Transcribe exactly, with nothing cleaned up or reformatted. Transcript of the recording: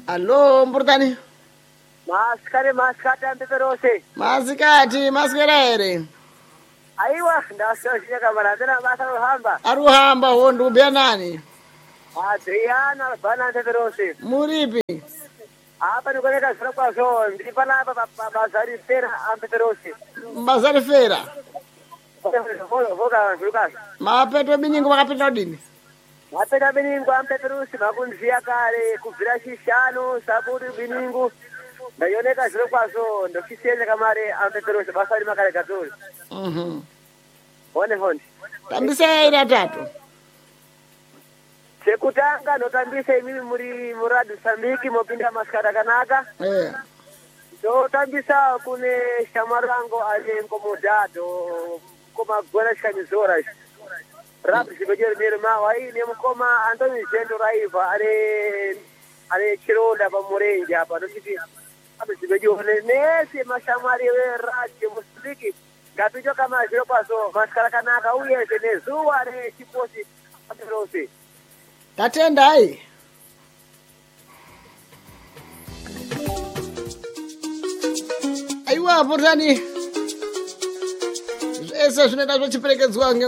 Allo mburtani. Maskare maskati ampeperose. Masikati maswera ere. Aiwa ndasoshinya kamara ndina basa ruhamba. Aruhamba hondu ubya nani? Adriana bana ampeperose. Muripi. Apa nikoleka zira kwazo ndiri panapa pabazari fera ampeperose. Bazari fera. Voka Lucas. Mapeto binyingo makapita dini. Mapeta biningu ampeperose makunzia kale kubvira chishanu saburi biningu. Ndayoneka zviro kwazvo ndochisenza kamare ampeperose basa rima kale katori. Mhm. Hone hone. Tambisa ira tatu. Sekutanga notambisa imimi muri muradu Sambiki mopinda maskara kanaka. Eh. Ndotambisa kune shamarango ali nkomodado koma gwana shikanyizora. Rapi zibejere nere mawa hii ni mkoma Antoni Jendo Raiva ale ale chironda pa murenje hapa ndochiti rapi zibejere nese mashamari we radio musiki ngapito kama zviro kwazo maskara kanaka uye nezuwa re chiposi amperose. Tatenda ai. Aiwa mburtani. Zvese zvinoda zvachiperekedzwa